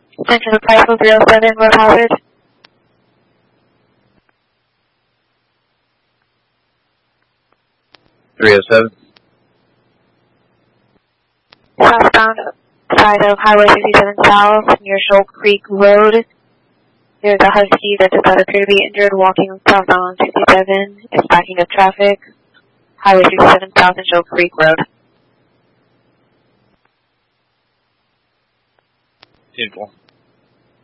Attention to Parcel 307, road hazard. Southbound side of Highway 67 South near Shoal Creek Road. There's a Husky that does not appear to be injured walking southbound 67. It's backing up traffic. Highway 67 South and Shoal Creek Road. 10-4.